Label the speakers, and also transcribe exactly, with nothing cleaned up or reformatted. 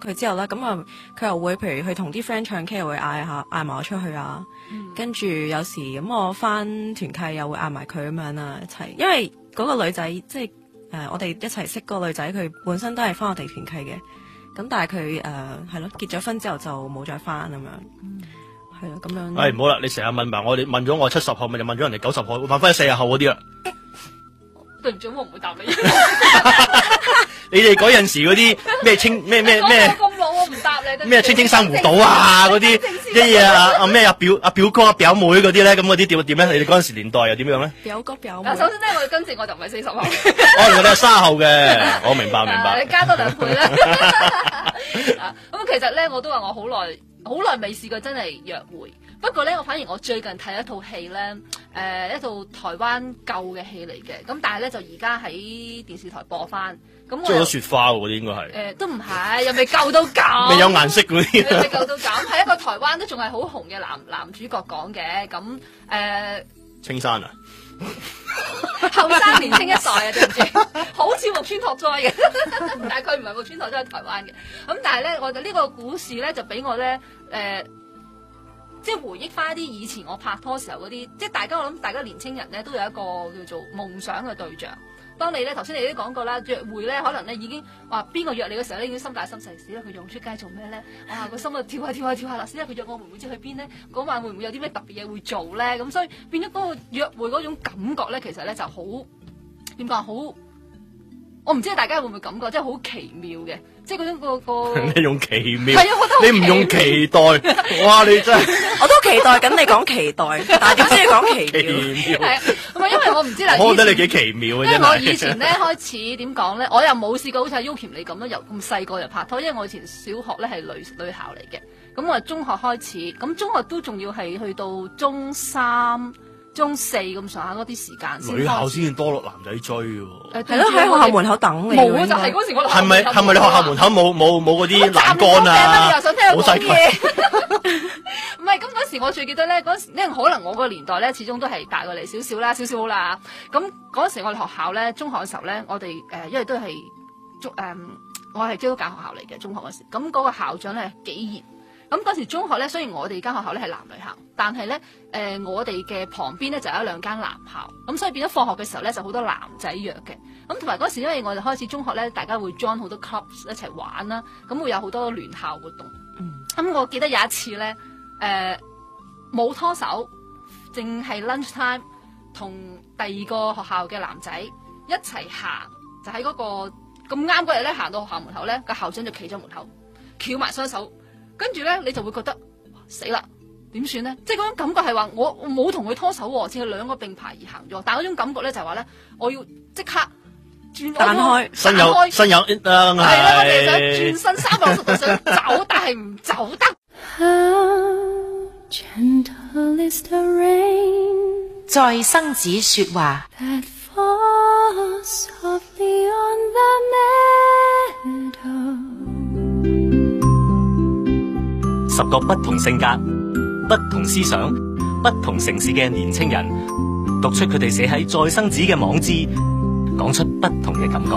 Speaker 1: 佢之後咧，咁啊佢又會譬如佢同啲 friend 唱 K 又會嗌下嗌埋我出去啊，嗯、跟住有時咁我翻團契又會嗌埋佢咁樣啦一齊，因為嗰個女仔即係誒、呃、我哋一齊識嗰個女仔，佢本身都係翻我哋團契嘅，咁但係佢誒係咯結咗婚之後就冇再翻咁樣。嗯係啊，咁樣。誒、
Speaker 2: 哎，唔好啦，你成日問埋我哋，問咗我七十後，咪就問咗人哋九十後，問翻四十後嗰啲啦。
Speaker 3: 對唔住，我唔會答你。
Speaker 2: 你哋嗰陣時嗰啲咩清咩咩咩？
Speaker 3: 咁老我唔答你。
Speaker 2: 咩青青珊瑚島啊嗰啲，啲嘢啊啊咩啊表啊表哥啊表妹嗰啲咧，咁嗰啲點點咧？你哋嗰陣時年代又點樣咧？
Speaker 1: 表哥表妹。
Speaker 3: 嗱，首先咧，我哋跟住我就唔係四十後。
Speaker 2: 我哋係卅後嘅，我明白明白。
Speaker 3: 你加多兩倍啦。咁其實咧，我都話我好耐。好耐未試過真係約會，不過咧，我反而我最近睇一套戲咧，誒、呃、一套台灣舊嘅戲嚟嘅，咁但係咧就而家喺電視台播翻，咁我
Speaker 2: 即係雪花嗰啲應該係，誒、
Speaker 3: 呃、都唔係，又未舊到咁，
Speaker 2: 未有顏色嗰啲，
Speaker 3: 又未舊到咁，係一個台灣都仲係好紅嘅男男主角講嘅，咁誒、呃、
Speaker 2: 青山啊，
Speaker 3: 後生年青一代啊，對唔住，好似木村拓哉嘅，但係佢唔係木村拓哉，係台灣嘅，咁但係咧，我哋呢個故事咧就俾我咧。誒、呃，即係回憶翻啲以前我拍拖時候嗰啲，即係大家我諗大家年青人咧都有一個叫做夢想嘅對象。當你咧頭先你都講過啦，約會咧可能咧已經話邊個約你嘅時候咧已經心大心細，死啦佢約我出街做咩咧？哇個心啊跳下跳下跳下啦，死啦佢約我會唔會知去邊咧？嗰晚會唔會有啲咩特別嘢會做咧？咁所以變咗嗰個約會嗰種感覺咧，其實咧就好點講好。我唔知大家會唔會感覺，即係好奇妙嘅，即係嗰種個個。
Speaker 2: 你用奇妙，
Speaker 3: 係啊，我都
Speaker 2: 你唔用期待，哇！你真係，
Speaker 1: 我都期待緊你講期待，但係點知你講奇妙？
Speaker 3: 係啊，咁啊，因為我唔知啦。
Speaker 2: 我覺得你幾奇妙嘅啫。
Speaker 3: 因為我以前咧開始點講咧，我又冇試過好似阿 Yuki 你咁樣，由咁細個就拍拖，因為我以前小學咧係女女校嚟嘅，咁我係中學開始，咁中學都仲要係去到中三。中四咁上下嗰啲時間，
Speaker 2: 女校先至多落男仔追喎。
Speaker 1: 係咯，喺學校門口等你。
Speaker 3: 冇就係嗰時我
Speaker 2: 係咪係咪你學校門口冇冇冇嗰啲欄杆啊？
Speaker 3: 好細嘢。唔係，咁嗰時我最記得咧，嗰時因為可能我個年代咧，始終都係大過嚟少少啦，少少好啦。咁嗰時我哋學校咧，中學嘅時候咧，我哋誒、呃、因為都係中誒，我係基督教學校嚟嘅中學嗰時，咁嗰個校長咧幾嚴。咁嗰時中學咧，雖然我哋間學校咧係男女校，但係咧誒我哋嘅旁邊咧就有一兩間男校，咁所以變咗放學嘅時候咧就好多男仔約嘅。咁同埋嗰時因為我哋開始中學咧，大家會 join 好多 clubs 一齊玩啦，咁會有好多聯校活動。嗯，咁我記得有一次咧，誒冇拖手，淨係 lunch time 同第二個學校嘅男仔一齊行，就喺嗰個咁啱嗰日咧行到學校門口咧，個校長就企咗門口，翹埋雙手。跟住咧，你就會覺得死啦，點算咧？即係嗰種感覺係話，我冇同佢拖手喎，只係兩個並排而行咗。但係嗰種感覺咧就係話咧，我要即刻轉
Speaker 1: 彈開，
Speaker 2: 身有身有，係啦，
Speaker 3: 我哋想轉身三百六十度想走，但係唔走得。
Speaker 4: 在生子說話。
Speaker 5: 十個不同性格、不同思想、不同城市嘅年青人，讀出佢哋寫喺再生子嘅網誌，講出不同嘅感覺。